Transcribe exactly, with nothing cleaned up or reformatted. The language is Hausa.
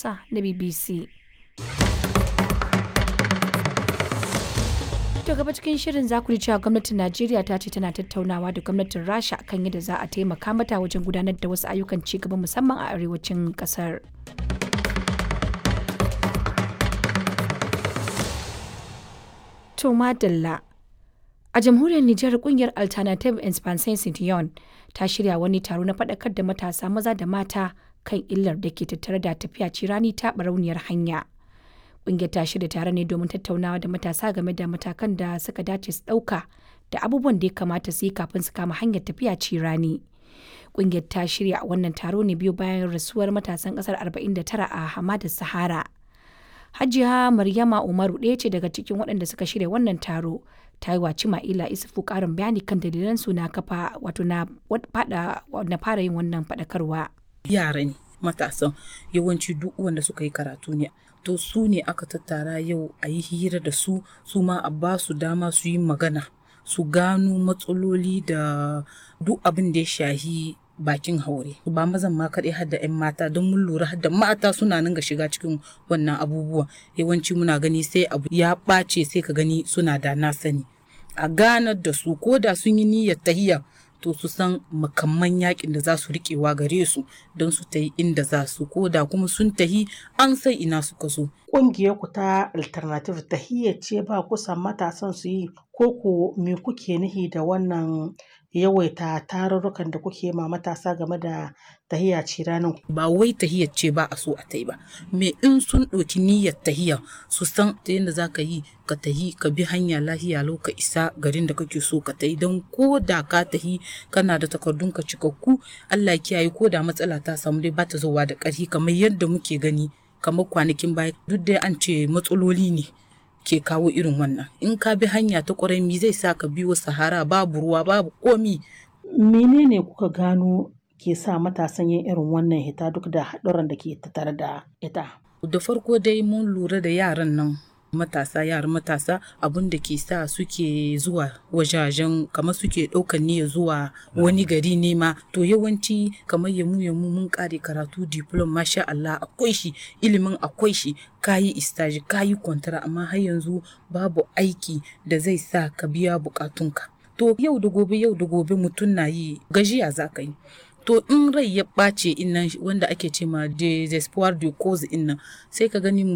sa na B B C. To gaba cikin shirin za ku ji cewa gwamnatin Najeriya ta ce tana tattaunawa da gwamnatin Rasha kan yadda za a taimaka mata wajen gudanar da wasu ayyukan ci gaba musamman a arewacin kasar. To madalla. A jamhuriyar Nijar kungiyar Alternative Expansion Citoyen ta shirya wani taro na faɗakar da matasa maza da mata kan illar da ke tattare da tafiya cirani ta barauniyar hanya. Kungiyar ta shirya tare ne domin tattaunawa da matasa game da matakan da suka dace su ɗauka da abubuwan da ya kamata su yi kafin su kama hanyar tafiya cirani. Kungiyar ta shirya wannan taro ne biyu bayan rasuwar matasan ƙasar arba'in da tara a Hamadar Sahara. Hajiya Maryama Umaru ɗaya ce daga cikin waɗanda suka shirya wannan taro. Ta yi wa Cima'ila Isufu ƙarin bayani kan dalilan su na kafa wato na fara yin wannan faɗakarwa. Yara ne matasan yawanci duk wanda suka yi karatu ne. To su ne aka tattara yau a yi hira da su su ma a ba su dama su yi magana su gano matsaloli da duk abin da ya shahi bakin haure ba mazan ma kaɗai har da 'yan mata don mun lura har da mata suna nan ga shiga cikin wannan abubuwa yawanci muna gani sai abu ya ɓace sai ka gani suna da na sani a ganar da su ko da sun yi niyyar tahiya to su san makamman yakin da za su riƙewa gare su don su tahi inda za su ko da kuma sun tahi an sai ina suka so. Ƙungiyar ku ta Alternative tahiyya ce ba kusan matasan su yi ko ku me kuke nihi da wannan yawaita tarurrukan da kuke ma matasa game da tahiya ce ranar? Ba wai tahiyar ce ba a so a tai ba. Me in sun ɗauki niyyar tahiya su san ta yadda za ka yi ka tahi ka bi hanya lahiya lau ka isa garin da kake so ka tai don ko da ka tahi kana da takardun ka cikakku Allah kiyaye ko da matsala ta samu dai ba ta zowa da ƙarfi kamar yadda muke gani kamar kwanakin baya duk dai an ce matsaloli ne ke kawo irin wannan in ka bi hanya ta ƙwarai mi zai sa ka biyo sahara babu ruwa babu komi. Menene kuka gano ke sa matasan yin irin wannan hita duk da haɗurran da ke tattare da ita? Da farko dai mun lura da yaran nan matasa yaran matasa abun da ke sa suke zuwa wajajen kamar suke ɗaukan niyya zuwa wani gari nema to yawanci kamar yamu yamu mun kare karatu diploma masha Allah akwai shi ilimin akwai shi kayi istaji kayi kwantara amma har yanzu babu aiki da zai sa ka biya bukatunka to yau da gobe yau da gobe mutum na yi gajiya za ka yi to in rai ya ɓace innan wanda ake ce ma desespoir de cause innan sai ka gani